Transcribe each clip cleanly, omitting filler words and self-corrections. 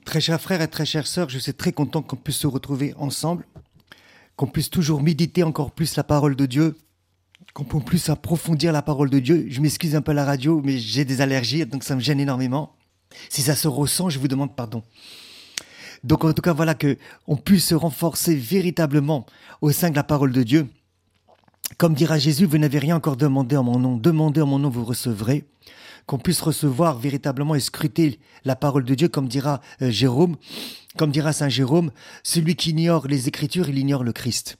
Très chers frères et très chères sœurs, je suis très content qu'on puisse se retrouver ensemble, qu'on puisse toujours méditer encore plus la parole de Dieu, qu'on puisse approfondir la parole de Dieu. Je m'excuse un peu à la radio, mais j'ai des allergies, donc ça me gêne énormément. Si ça se ressent, je vous demande pardon. Donc en tout cas, voilà, qu'on puisse se renforcer véritablement au sein de la parole de Dieu. Comme dira Jésus, vous n'avez rien encore demandé en mon nom. Demandez en mon nom, vous recevrez. Qu'on puisse recevoir véritablement et scruter la parole de Dieu, comme dira Jérôme, comme dira Saint Jérôme, celui qui ignore les Écritures, il ignore le Christ.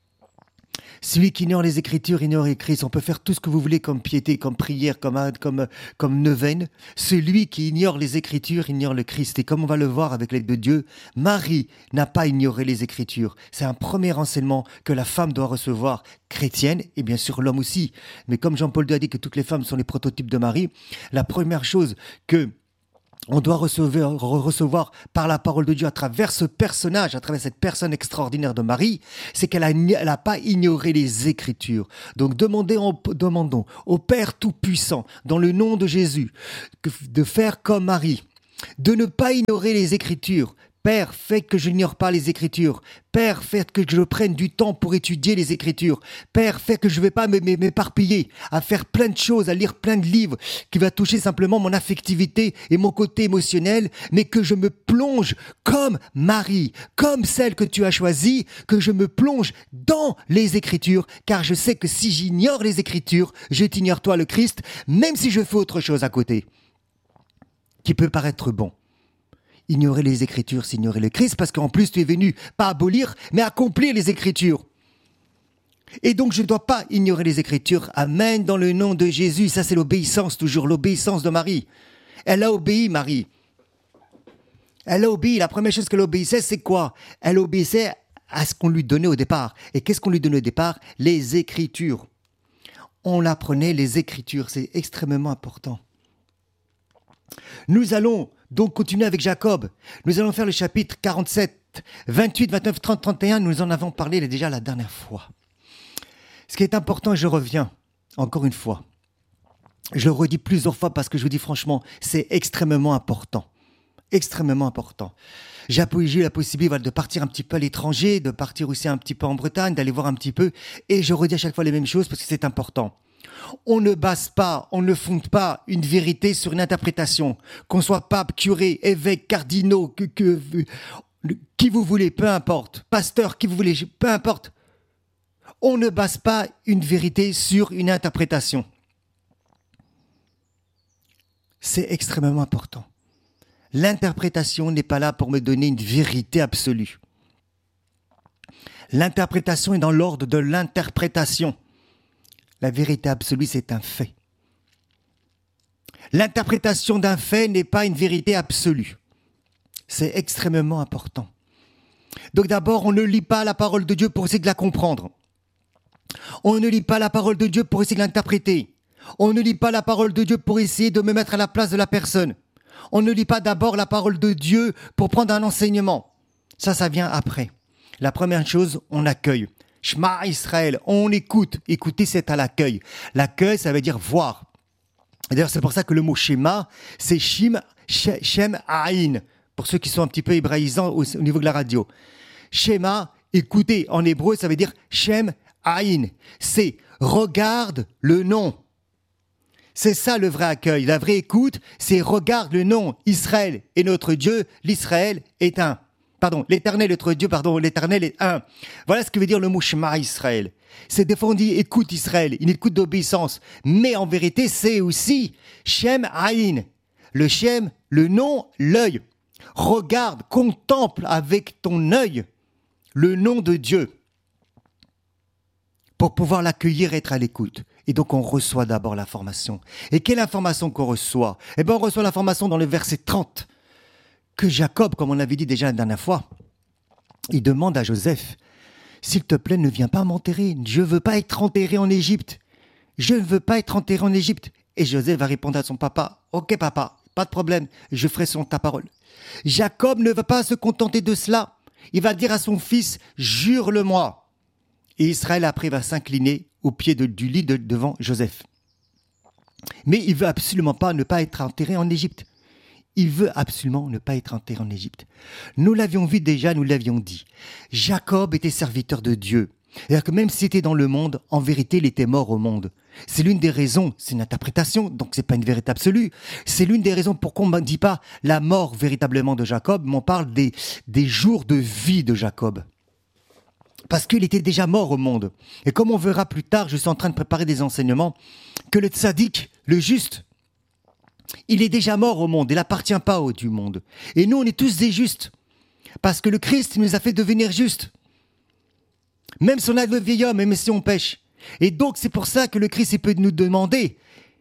Celui qui ignore les Écritures, ignore le Christ. On peut faire tout ce que vous voulez comme piété, comme prière, comme neuvaine. Celui qui ignore les Écritures, ignore le Christ. Et comme on va le voir avec l'aide de Dieu, Marie n'a pas ignoré les Écritures. C'est un premier enseignement que la femme doit recevoir, chrétienne, et bien sûr l'homme aussi. Mais comme Jean-Paul II a dit que toutes les femmes sont les prototypes de Marie, la première chose que on doit recevoir par la parole de Dieu à travers ce personnage, à travers cette personne extraordinaire de Marie, c'est qu'elle n'a pas ignoré les Écritures. Donc demandons au Père Tout-Puissant, dans le nom de Jésus, de faire comme Marie, de ne pas ignorer les Écritures. Père, fais que je n'ignore pas les Écritures. Père, fais que je prenne du temps pour étudier les Écritures. Père, fais que je ne vais pas m'éparpiller à faire plein de choses, à lire plein de livres qui va toucher simplement mon affectivité et mon côté émotionnel, mais que je me plonge comme Marie, comme celle que tu as choisie, que je me plonge dans les Écritures, car je sais que si j'ignore les Écritures, je t'ignore toi le Christ, même si je fais autre chose à côté, qui peut paraître bon. Ignorer les Écritures, c'est ignorer le Christ, parce qu'en plus tu es venu pas abolir, mais accomplir les Écritures. Et donc je ne dois pas ignorer les Écritures. Amen, dans le nom de Jésus. Ça c'est l'obéissance, toujours l'obéissance de Marie. Elle a obéi, Marie. Elle a obéi. La première chose qu'elle obéissait, c'est quoi? Elle obéissait à ce qu'on lui donnait au départ. Et qu'est-ce qu'on lui donnait au départ? Les Écritures. On l'apprenait, les Écritures. C'est extrêmement important. Nous allons donc continuer avec Jacob. Nous allons faire le chapitre 47, 28, 29, 30, 31. Nous en avons parlé déjà la dernière fois. Ce qui est important, je reviens encore une fois. Je le redis plusieurs fois parce que je vous dis franchement, c'est extrêmement important. Extrêmement important. J'ai eu la possibilité de partir un petit peu à l'étranger, de partir aussi un petit peu en Bretagne, d'aller voir un petit peu. Et je redis à chaque fois les mêmes choses parce que c'est important. On ne base pas, on ne fonde pas une vérité sur une interprétation. Qu'on soit pape, curé, évêque, cardinaux, qui vous voulez, peu importe. Pasteur, qui vous voulez, peu importe. On ne base pas une vérité sur une interprétation. C'est extrêmement important. L'interprétation n'est pas là pour me donner une vérité absolue. L'interprétation est dans l'ordre de l'interprétation. La vérité absolue, c'est un fait. L'interprétation d'un fait n'est pas une vérité absolue. C'est extrêmement important. Donc d'abord, on ne lit pas la parole de Dieu pour essayer de la comprendre. On ne lit pas la parole de Dieu pour essayer de l'interpréter. On ne lit pas la parole de Dieu pour essayer de me mettre à la place de la personne. On ne lit pas d'abord la parole de Dieu pour prendre un enseignement. Ça vient après. La première chose, on accueille. Shema Israël, on écoute. Écouter, c'est à l'accueil. L'accueil, ça veut dire voir. D'ailleurs, c'est pour ça que le mot schéma, c'est Shem Aïn, pour ceux qui sont un petit peu hébraïsants au niveau de la radio. Schéma, écouter, en hébreu, ça veut dire Shem Aïn. C'est regarde le nom. C'est ça le vrai accueil. La vraie écoute, c'est regarde le nom. Israël est notre Dieu, l'Israël est un. L'Éternel est notre Dieu, l'Éternel est un. Voilà ce que veut dire le mot Shema Israël. C'est des fois on dit écoute Israël, une écoute d'obéissance. Mais en vérité, c'est aussi Shem Aïn. Le Shem, le nom, l'œil. Regarde, contemple avec ton œil le nom de Dieu pour pouvoir l'accueillir et être à l'écoute. Et donc on reçoit d'abord l'information. Et quelle information qu'on reçoit? On reçoit l'information dans le verset 30. Que Jacob, comme on l'avait dit déjà la dernière fois, il demande à Joseph, s'il te plaît, ne viens pas m'enterrer. Je ne veux pas être enterré en Égypte. Je ne veux pas être enterré en Égypte. Et Joseph va répondre à son papa, ok papa, pas de problème, je ferai selon ta parole. Jacob ne va pas se contenter de cela. Il va dire à son fils, jure-le-moi. Et Israël après va s'incliner au pied du lit devant Joseph. Mais il veut absolument pas ne pas être enterré en Égypte. Il veut absolument ne pas être enterré en Égypte. Nous l'avions vu déjà, nous l'avions dit. Jacob était serviteur de Dieu. C'est-à-dire que même s'il était dans le monde, en vérité, il était mort au monde. C'est l'une des raisons, c'est une interprétation, donc c'est pas une vérité absolue. C'est l'une des raisons pourquoi on ne dit pas la mort véritablement de Jacob, mais on parle des jours de vie de Jacob. Parce qu'il était déjà mort au monde. Et comme on verra plus tard, je suis en train de préparer des enseignements, que le tzaddik, le juste, il est déjà mort au monde, il n'appartient pas au du monde. Et nous, on est tous des justes. Parce que le Christ nous a fait devenir justes. Même si on a le vieil homme, même si on pêche. Et donc, c'est pour ça que le Christ il peut nous demander,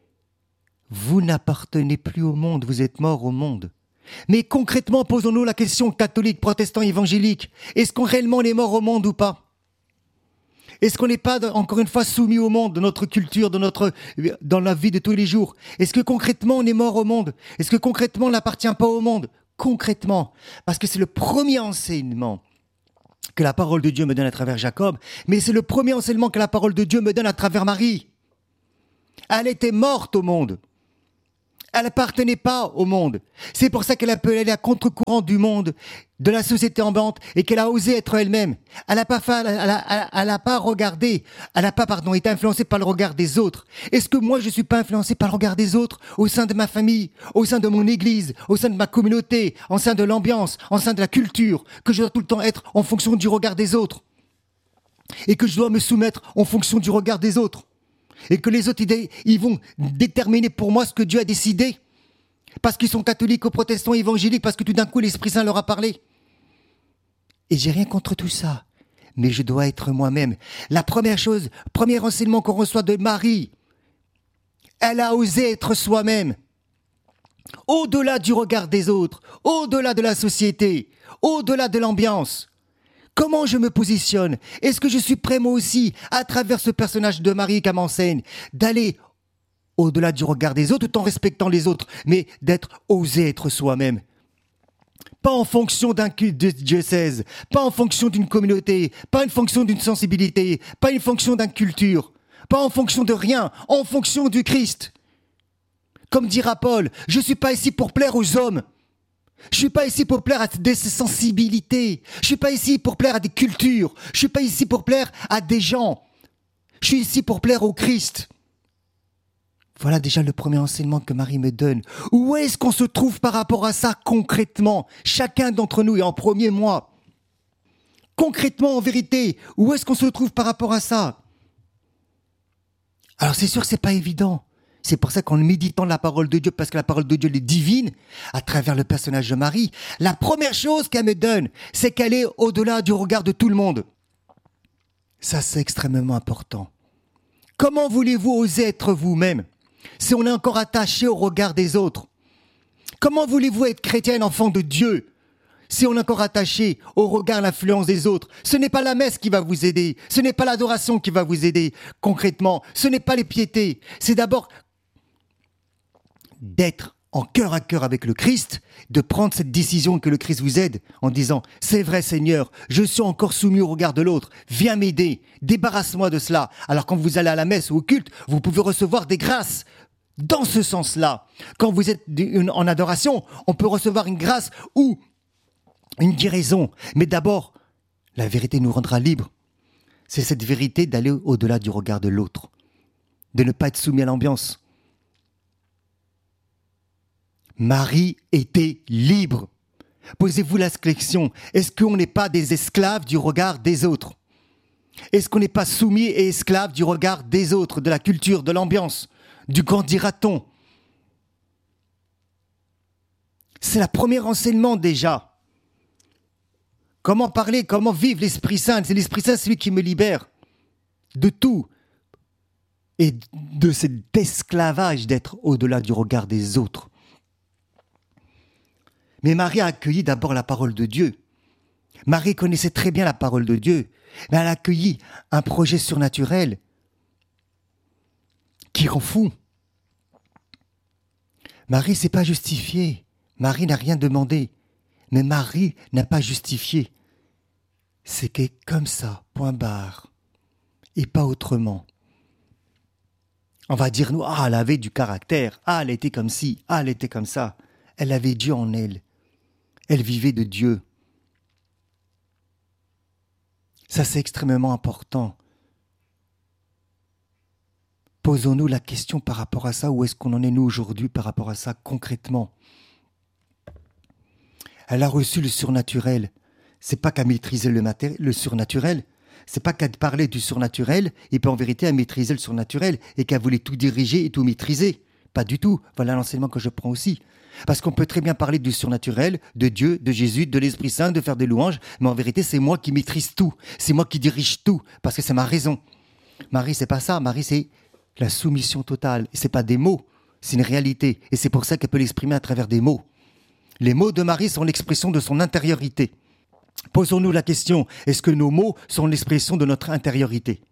vous n'appartenez plus au monde, vous êtes mort au monde. Mais concrètement, posons-nous la question, catholiques, protestants, évangéliques, est-ce qu'on réellement est mort au monde ou pas ? Est-ce qu'on n'est pas, encore une fois, soumis au monde, de notre culture, dans la vie de tous les jours ? Est-ce que concrètement, on est mort au monde ? Est-ce que concrètement, on n'appartient pas au monde ? Concrètement, parce que c'est le premier enseignement que la parole de Dieu me donne à travers Jacob, mais c'est le premier enseignement que la parole de Dieu me donne à travers Marie. Elle était morte au monde. Elle n'appartenait pas au monde. C'est pour ça qu'elle a pu aller à contre-courant du monde, de la société ambiante, et qu'elle a osé être elle-même. Elle n'a pas regardé, elle n'a pas, été influencée par le regard des autres. Est-ce que moi, je ne suis pas influencé par le regard des autres, au sein de ma famille, au sein de mon église, au sein de ma communauté, au sein de l'ambiance, au sein de la culture, que je dois tout le temps être en fonction du regard des autres, et que je dois me soumettre en fonction du regard des autres? Et que les autres, ils vont déterminer pour moi ce que Dieu a décidé. Parce qu'ils sont catholiques ou protestants, évangéliques, parce que tout d'un coup, l'Esprit Saint leur a parlé. Et j'ai rien contre tout ça. Mais je dois être moi-même. La première chose, premier enseignement qu'on reçoit de Marie, elle a osé être soi-même. Au-delà du regard des autres, au-delà de la société, au-delà de l'ambiance. Comment je me positionne? Est-ce que je suis prêt moi aussi, à travers ce personnage de Marie qu'elle m'enseigne, d'aller au-delà du regard des autres tout en respectant les autres, mais d'être osé être soi-même? Pas en fonction d'un culte de diocèse, pas en fonction d'une communauté, pas en fonction d'une sensibilité, pas en fonction d'une culture, pas en fonction de rien, en fonction du Christ. Comme dira Paul, je ne suis pas ici pour plaire aux hommes. Je suis pas ici pour plaire à des sensibilités. Je suis pas ici pour plaire à des cultures. Je suis pas ici pour plaire à des gens. Je suis ici pour plaire au Christ. Voilà déjà le premier enseignement que Marie me donne. Où est-ce qu'on se trouve par rapport à ça concrètement? Chacun d'entre nous et en premier moi. Concrètement, en vérité, où est-ce qu'on se trouve par rapport à ça? Alors c'est sûr que c'est pas évident. C'est pour ça qu'en méditant la parole de Dieu, parce que la parole de Dieu elle est divine, à travers le personnage de Marie, la première chose qu'elle me donne, c'est qu'elle est au-delà du regard de tout le monde. Ça, c'est extrêmement important. Comment voulez-vous oser être vous-même si on est encore attaché au regard des autres? Comment voulez-vous être chrétienne, enfant de Dieu, si on est encore attaché au regard, à l'influence des autres? Ce n'est pas la messe qui va vous aider, ce n'est pas l'adoration qui va vous aider concrètement, ce n'est pas les piétés, c'est d'abord d'être en cœur à cœur avec le Christ, de prendre cette décision que le Christ vous aide en disant « C'est vrai Seigneur, je suis encore soumis au regard de l'autre, viens m'aider, débarrasse-moi de cela ». Alors quand vous allez à la messe ou au culte, vous pouvez recevoir des grâces dans ce sens-là. Quand vous êtes en adoration, on peut recevoir une grâce ou une guérison. Mais d'abord, la vérité nous rendra libres. C'est cette vérité d'aller au-delà du regard de l'autre, de ne pas être soumis à l'ambiance. Marie était libre. Posez-vous la question, est-ce qu'on n'est pas des esclaves du regard des autres? Est-ce qu'on n'est pas soumis et esclaves du regard des autres, de la culture, de l'ambiance, du qu'en dira-t-on? C'est le premier enseignement déjà. Comment parler, comment vivre l'Esprit Saint? C'est l'Esprit Saint, c'est lui qui me libère de tout et de cet esclavage d'être au-delà du regard des autres. Mais Marie a accueilli d'abord la parole de Dieu. Marie connaissait très bien la parole de Dieu, mais elle a accueilli un projet surnaturel qui rend fou. Marie s'est pas justifiée. Marie n'a rien demandé. Mais Marie n'a pas justifié. C'est qu'elle est comme ça, point barre. Et pas autrement. On va dire, nous, elle avait du caractère. Elle était comme ci, elle était comme ça. Elle avait Dieu en elle. Elle vivait de Dieu. Ça, c'est extrêmement important. Posons-nous la question par rapport à ça. Où est-ce qu'on en est nous aujourd'hui par rapport à ça concrètement? Elle a reçu le surnaturel. C'est pas qu'à maîtriser le surnaturel. C'est pas qu'à parler du surnaturel et puis en vérité à maîtriser le surnaturel et qu'à vouloir tout diriger et tout maîtriser. Pas du tout. Voilà l'enseignement que je prends aussi. Parce qu'on peut très bien parler du surnaturel, de Dieu, de Jésus, de l'Esprit Saint, de faire des louanges, mais en vérité, c'est moi qui maîtrise tout. C'est moi qui dirige tout, parce que c'est ma raison. Marie, c'est pas ça. Marie, c'est la soumission totale. Et c'est pas des mots, c'est une réalité. Et c'est pour ça qu'elle peut l'exprimer à travers des mots. Les mots de Marie sont l'expression de son intériorité. Posons-nous la question, est-ce que nos mots sont l'expression de notre intériorité?